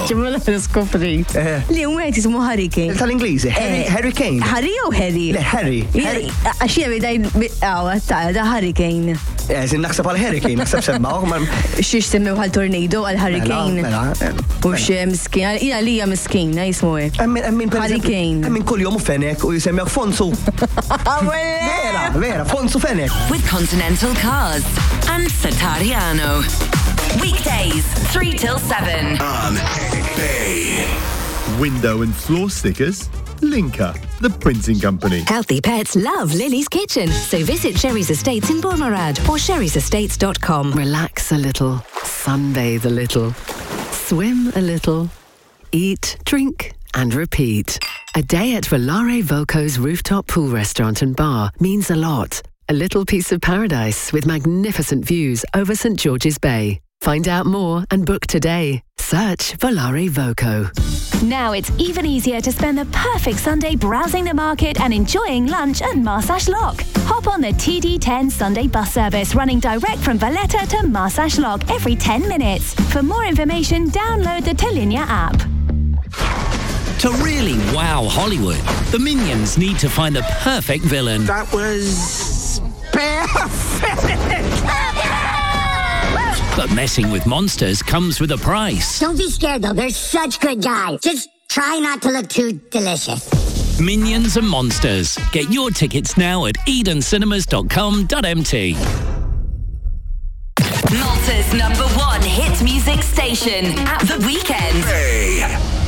ċimma l-skoprit. Li għet jismu Hurricane. Tal-Ingliżi, Harry Kane. Harry jew Harry? Le, Harry. Għaxija da Hurricane. Zin naħseb għal Hurricane, naħseb semmaw. Xiex semmew għal tornado għal Hurricane. U xie miskin, jina li hija miskina jismu Hurricane. Min kull jom u fenek u jisemmew Fonsu. Vera, Fonsu fenek. With Continental Cars and Satariano. Weekdays, 3 till 7. On Bay. Window and floor stickers? Linka, the printing company. Healthy pets love Lily's Kitchen, so visit Sherry's Estates in Bournemouth or sherry'sestates.com. Relax a little, sunbathe a little, swim a little, eat, drink and repeat. A day at Volare Voco's rooftop pool restaurant and bar means a lot. A little piece of paradise with magnificent views over St. George's Bay. Find out more and book today. Search Volare Voco. Now it's even easier to spend the perfect Sunday browsing the market and enjoying lunch at Marsash Lock. Hop on the TD10 Sunday bus service running direct from Valletta to Marsash Lock every 10 minutes. For more information, download the Talinia app. To really wow Hollywood, the Minions need to find the perfect villain. That was perfect! But messing with monsters comes with a price. Don't be scared, though. They're such good guys. Just try not to look too delicious. Minions and Monsters. Get your tickets now at edencinemas.com.mt. Malta's #1 hit music station at the weekend. Bay.